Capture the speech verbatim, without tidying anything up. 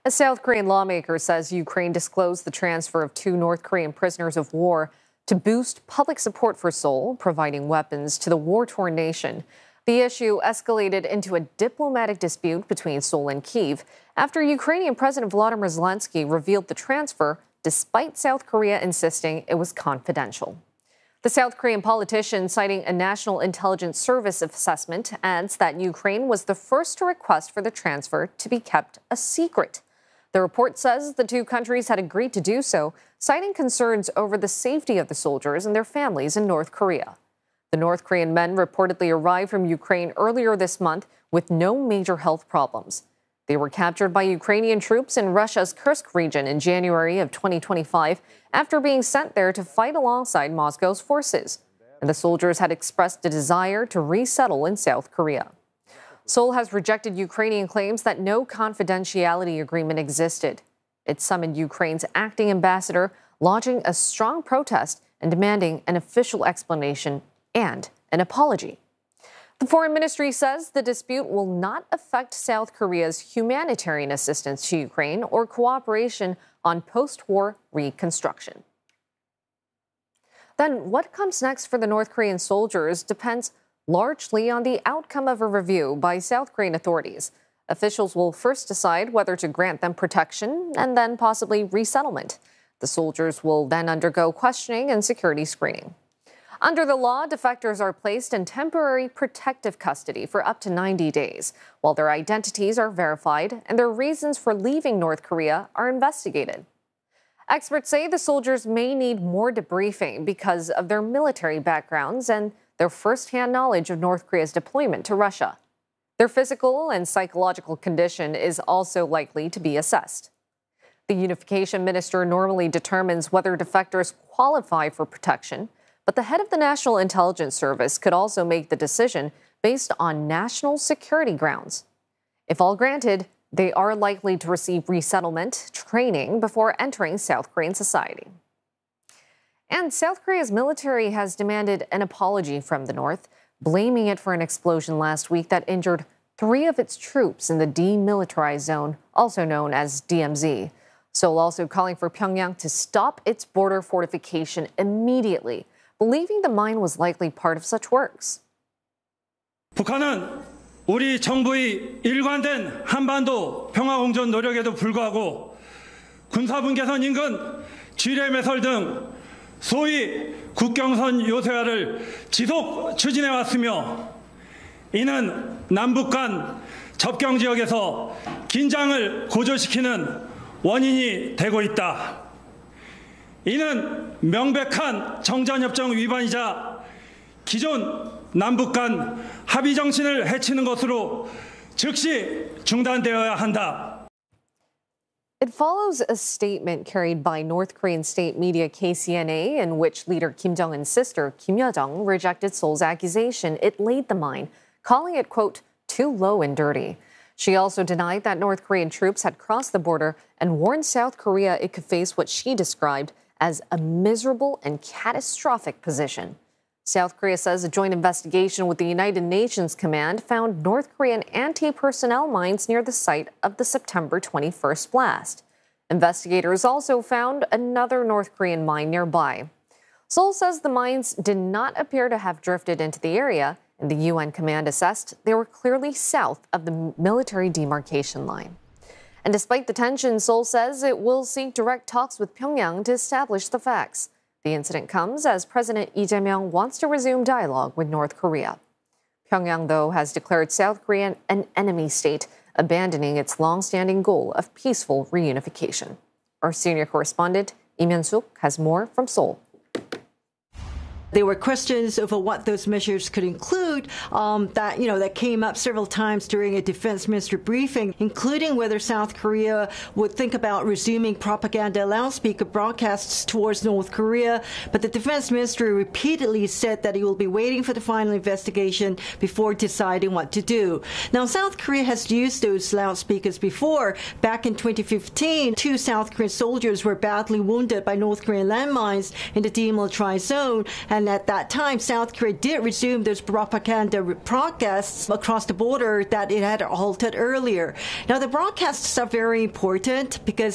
A South Korean lawmaker says Ukraine disclosed the transfer of two North Korean prisoners of war to boost public support for Seoul, providing weapons to the war-torn nation. The issue escalated into a diplomatic dispute between Seoul and Kyiv after Ukrainian President Volodymyr Zelensky revealed the transfer, despite South Korea insisting it was confidential. The South Korean politician, citing a National Intelligence Service assessment, adds that Ukraine was the first to request for the transfer to be kept a secret. The report says the two countries had agreed to do so, citing concerns over the safety of the soldiers and their families in North Korea. The North Korean men reportedly arrived from Ukraine earlier this month with no major health problems. They were captured by Ukrainian troops in Russia's Kursk region in January of twenty twenty-five after being sent there to fight alongside Moscow's forces. And the soldiers had expressed a desire to resettle in South Korea. Seoul has rejected Ukrainian claims that no confidentiality agreement existed. It summoned Ukraine's acting ambassador, launching a strong protest and demanding an official explanation and an apology. The foreign ministry says the dispute will not affect South Korea's humanitarian assistance to Ukraine or cooperation on post-war reconstruction. Then what comes next for the North Korean soldiers depends largely on the outcome of a review by South Korean authorities. Officials will first decide whether to grant them protection and then possibly resettlement. The soldiers will then undergo questioning and security screening. Under the law, defectors are placed in temporary protective custody for up to ninety days, while their identities are verified and their reasons for leaving North Korea are investigated. Experts say the soldiers may need more debriefing because of their military backgrounds and their first-hand knowledge of North Korea's deployment to Russia. Their physical and psychological condition is also likely to be assessed. The unification minister normally determines whether defectors qualify for protection, but the head of the National Intelligence Service could also make the decision based on national security grounds. If all granted, they are likely to receive resettlement training before entering South Korean society. And South Korea's military has demanded an apology from the North, blaming it for an explosion last week that injured three of its troops in the demilitarized zone, also known as D M Z. Seoul also calling for Pyongyang to stop its border fortification immediately, believing the mine was likely part of such works. 북한은 우리 정부의 일관된 한반도 평화공존 노력에도 불구하고 군사분계선 인근 지뢰매설 등 소위 국경선 요새화를 지속 추진해 왔으며 이는 남북 간 접경 지역에서 긴장을 고조시키는 원인이 되고 있다. 이는 명백한 정전협정 위반이자 기존 남북 간 합의 정신을 해치는 것으로 즉시 중단되어야 한다. It follows a statement carried by North Korean state media K C N A in which leader Kim Jong-un's sister, Kim Yo-jong, rejected Seoul's accusation it laid the mine, calling it, quote, too low and dirty. She also denied that North Korean troops had crossed the border and warned South Korea it could face what she described as a miserable and catastrophic position. South Korea says a joint investigation with the United Nations Command found North Korean anti-personnel mines near the site of the September twenty-first blast. Investigators also found another North Korean mine nearby. Seoul says the mines did not appear to have drifted into the area, and the U N command assessed they were clearly south of the military demarcation line. And despite the tension, Seoul says it will seek direct talks with Pyongyang to establish the facts. The incident comes as President Lee Jae-myung wants to resume dialogue with North Korea. Pyongyang, though, has declared South Korea an enemy state, abandoning its long-standing goal of peaceful reunification. Our senior correspondent, Lee Myun-suk, has more from Seoul. There were questions over what those measures could include um, that, you know, that came up several times during a defense minister briefing, including whether South Korea would think about resuming propaganda loudspeaker broadcasts towards North Korea. But the defense ministry repeatedly said that he will be waiting for the final investigation before deciding what to do. Now, South Korea has used those loudspeakers before. Back in twenty fifteen, two South Korean soldiers were badly wounded by North Korean landmines in the demilitarized zone, and And at that time, South Korea did resume those propaganda broadcasts across the border that it had halted earlier. Now, the broadcasts are very important because